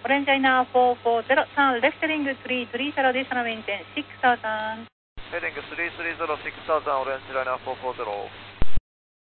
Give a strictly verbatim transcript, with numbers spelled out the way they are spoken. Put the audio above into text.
Orange China four four zero, turn left heading three three zero, additional maintain six thousand. Heading three three zero, six thousand, Orange China four four zero.